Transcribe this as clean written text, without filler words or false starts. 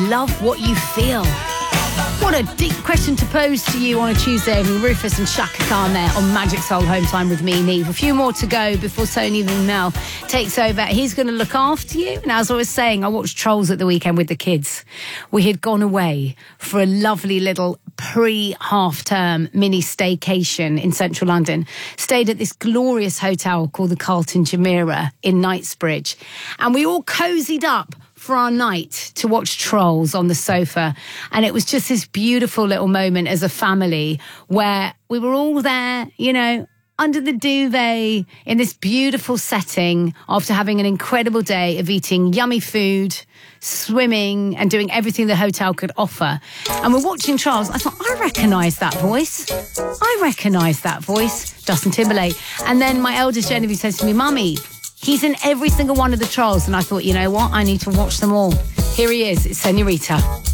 love what you feel. What a deep question to pose to you on a Tuesday evening. Rufus and Shaka Khan there on Magic Soul Home Time with me, Neve. A few more to go before Tony Mel takes over. He's going to look after you. And as I was saying, I watched Trolls at the weekend with the kids. We had gone away for a lovely little pre-half-term mini staycation in central London. Stayed at this glorious hotel called the Carlton Jumeirah in Knightsbridge. And we all cozied up for our night to watch Trolls on the sofa. And it was just this beautiful little moment as a family where we were all there, you know, under the duvet in this beautiful setting after having an incredible day of eating yummy food, swimming and doing everything the hotel could offer. And we're watching Trolls. I thought, I recognise that voice. Justin Timberlake. And then my eldest Genevieve says to me, Mummy, he's in every single one of the Trolls. And I thought, you know what? I need to watch them all. Here he is. It's Senorita.